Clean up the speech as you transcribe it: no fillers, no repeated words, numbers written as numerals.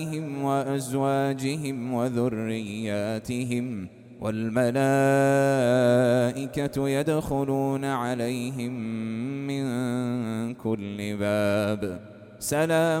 وأزواجهم وذرياتهم، والملائكة يدخلون عليهم من كل باب. سلام